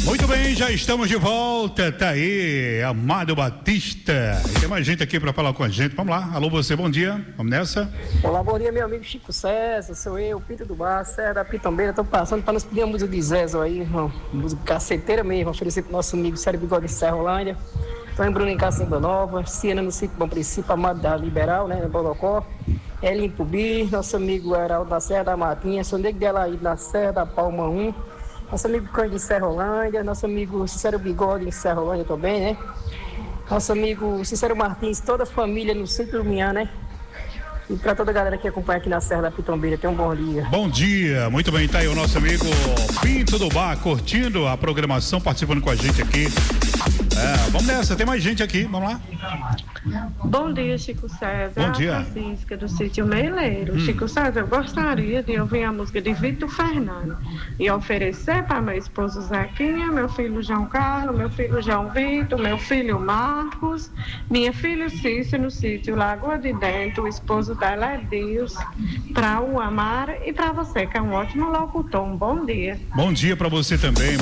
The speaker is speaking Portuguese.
Muito bem, já estamos de volta, tá aí, Amado Batista. E tem mais gente aqui para falar com a gente, vamos lá. Alô, você, bom dia, vamos nessa. Olá, bom dia, meu amigo Chico César, sou eu, Pinto do Bar, Serra da Pitombeira. Tô passando para nos pedir uma música de Zezo aí, irmão, música caceteira mesmo, oferecer pro nosso amigo Sério Bigode de Serrolândia. Tô em Bruno em Cacimba Nova, Siena no Sítio Bom Princípio, Amado da Liberal, né, Bodocó. Elim Pubi, nosso amigo Heraldo da Serra da Matinha, sou nego dela aí da Serra da Palma 1. Nosso amigo Cândido de Serrolândia, nosso amigo Cícero Bigode em Serrolândia também, né? Nosso amigo Cícero Martins, toda a família no Centro Lumiar, né? E para toda a galera que acompanha aqui na Serra da Pitombeira, tenha um bom dia. Bom dia, muito bem, tá aí o nosso amigo Pinto do Bar, curtindo a programação, participando com a gente aqui. Vamos nessa, tem mais gente aqui, vamos lá. Bom dia, Chico César. Bom dia. Francisca do Sítio Meleiro. Chico César, eu gostaria de ouvir a música de Vitor Fernando e oferecer para meu esposo Zequinha, meu filho João Carlos, meu filho João Vitor, meu filho Marcos, minha filha Cícia no sítio Lagoa de Dentro, o esposo dela é Deus, para o Amar e para você, que é um ótimo locutor. Um bom dia. Bom dia para você também,